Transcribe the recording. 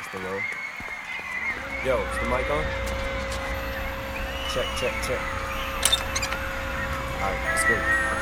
testing, yo. Yo, is the mic on? Check, check, check. Alright, let's go.